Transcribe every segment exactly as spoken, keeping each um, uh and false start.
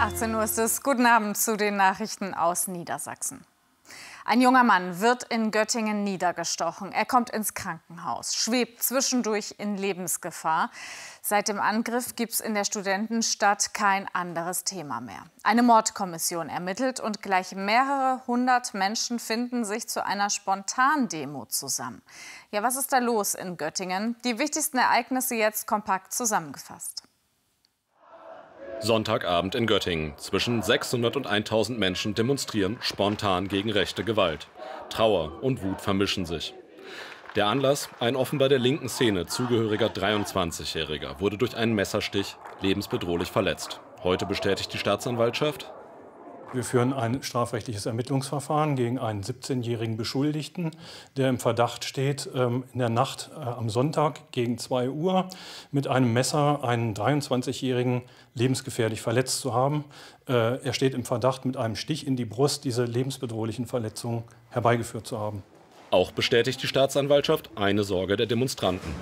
achtzehn Uhr ist es. Guten Abend zu den Nachrichten aus Niedersachsen. Ein junger Mann wird in Göttingen niedergestochen. Er kommt ins Krankenhaus, schwebt zwischendurch in Lebensgefahr. Seit dem Angriff gibt es in der Studentenstadt kein anderes Thema mehr. Eine Mordkommission ermittelt und gleich mehrere hundert Menschen finden sich zu einer Spontandemo zusammen. Ja, was ist da los in Göttingen? Die wichtigsten Ereignisse jetzt kompakt zusammengefasst. Sonntagabend in Göttingen. Zwischen sechshundert und tausend Menschen demonstrieren spontan gegen rechte Gewalt. Trauer und Wut vermischen sich. Der Anlass: ein offenbar der linken Szene zugehöriger dreiundzwanzigjähriger wurde durch einen Messerstich lebensbedrohlich verletzt. Heute bestätigt die Staatsanwaltschaft: Wir führen ein strafrechtliches Ermittlungsverfahren gegen einen siebzehnjährigen Beschuldigten, der im Verdacht steht, in der Nacht am Sonntag gegen zwei Uhr mit einem Messer einen dreiundzwanzigjährigen lebensgefährlich verletzt zu haben. Er steht im Verdacht, mit einem Stich in die Brust diese lebensbedrohlichen Verletzungen herbeigeführt zu haben. Auch bestätigt die Staatsanwaltschaft eine Sorge der Demonstranten.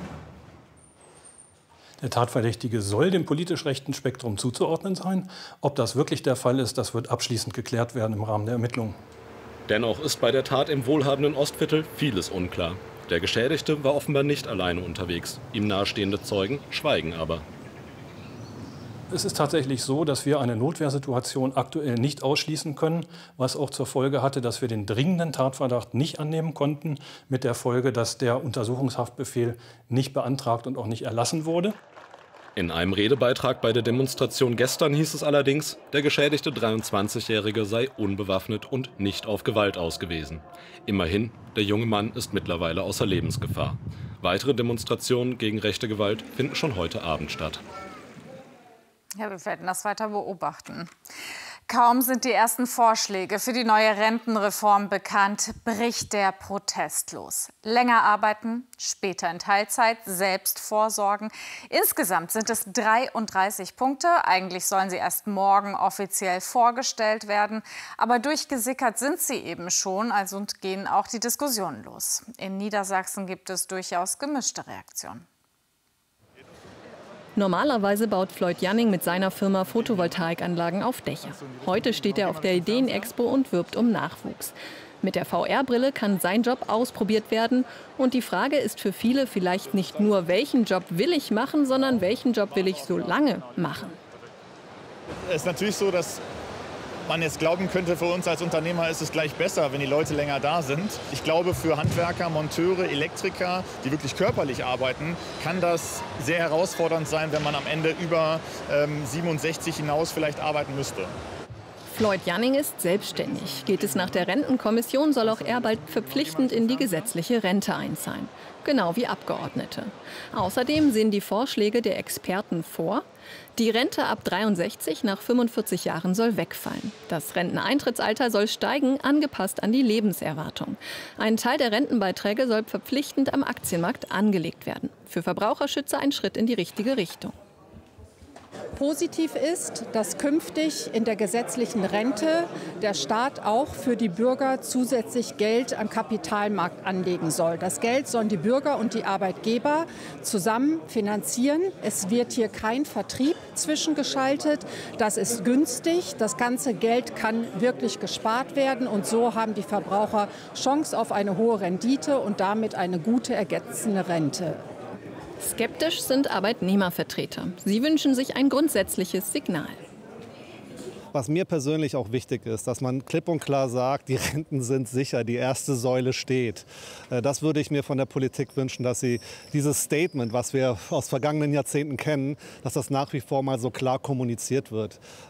Der Tatverdächtige soll dem politisch rechten Spektrum zuzuordnen sein. Ob das wirklich der Fall ist, das wird abschließend geklärt werden im Rahmen der Ermittlungen. Dennoch ist bei der Tat im wohlhabenden Ostviertel vieles unklar. Der Geschädigte war offenbar nicht alleine unterwegs. Ihm nahestehende Zeugen schweigen aber. Es ist tatsächlich so, dass wir eine Notwehrsituation aktuell nicht ausschließen können, was auch zur Folge hatte, dass wir den dringenden Tatverdacht nicht annehmen konnten, mit der Folge, dass der Untersuchungshaftbefehl nicht beantragt und auch nicht erlassen wurde. In einem Redebeitrag bei der Demonstration gestern hieß es allerdings, der geschädigte dreiundzwanzigjährige sei unbewaffnet und nicht auf Gewalt aus gewesen. Immerhin, der junge Mann ist mittlerweile außer Lebensgefahr. Weitere Demonstrationen gegen rechte Gewalt finden schon heute Abend statt. Ja, wir werden das weiter beobachten. Kaum sind die ersten Vorschläge für die neue Rentenreform bekannt, bricht der Protest los. Länger arbeiten, später in Teilzeit, selbst vorsorgen. Insgesamt sind es dreiunddreißig Punkte. Eigentlich sollen sie erst morgen offiziell vorgestellt werden. Aber durchgesickert sind sie eben schon, also gehen auch die Diskussionen los. In Niedersachsen gibt es durchaus gemischte Reaktionen. Normalerweise baut Floyd Janning mit seiner Firma Photovoltaikanlagen auf Dächer. Heute steht er auf der Ideenexpo und wirbt um Nachwuchs. Mit der V R-Brille kann sein Job ausprobiert werden. Und die Frage ist für viele vielleicht nicht nur, welchen Job will ich machen, sondern welchen Job will ich so lange machen. Es ist natürlich so, dass man jetzt glauben könnte, für uns als Unternehmer ist es gleich besser, wenn die Leute länger da sind. Ich glaube, für Handwerker, Monteure, Elektriker, die wirklich körperlich arbeiten, kann das sehr herausfordernd sein, wenn man am Ende über ähm, siebenundsechzig hinaus vielleicht arbeiten müsste. Floyd Janning ist selbstständig. Geht es nach der Rentenkommission, soll auch er bald verpflichtend in die gesetzliche Rente einzahlen. Genau wie Abgeordnete. Außerdem sehen die Vorschläge der Experten vor: Die Rente ab dreiundsechzig nach fünfundvierzig Jahren soll wegfallen. Das Renteneintrittsalter soll steigen, angepasst an die Lebenserwartung. Ein Teil der Rentenbeiträge soll verpflichtend am Aktienmarkt angelegt werden. Für Verbraucherschützer ein Schritt in die richtige Richtung. Positiv ist, dass künftig in der gesetzlichen Rente der Staat auch für die Bürger zusätzlich Geld am Kapitalmarkt anlegen soll. Das Geld sollen die Bürger und die Arbeitgeber zusammen finanzieren. Es wird hier kein Vertrieb zwischengeschaltet. Das ist günstig. Das ganze Geld kann wirklich gespart werden. Und so haben die Verbraucher Chance auf eine hohe Rendite und damit eine gute ergänzende Rente. Skeptisch sind Arbeitnehmervertreter. Sie wünschen sich ein grundsätzliches Signal. Was mir persönlich auch wichtig ist, dass man klipp und klar sagt, die Renten sind sicher, die erste Säule steht. Das würde ich mir von der Politik wünschen, dass sie dieses Statement, was wir aus vergangenen Jahrzehnten kennen, dass das nach wie vor mal so klar kommuniziert wird.